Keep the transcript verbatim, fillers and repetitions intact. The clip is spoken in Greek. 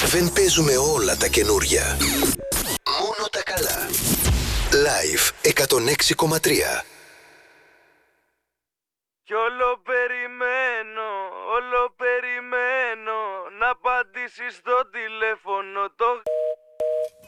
Δεν παίζουμε όλα τα καινούρια. Μόνο τα καλά. Live εκατόν έξι κόμμα τρία. Κι όλο περιμένω, όλο περιμένω να απαντήσεις στο τηλέφωνο. Το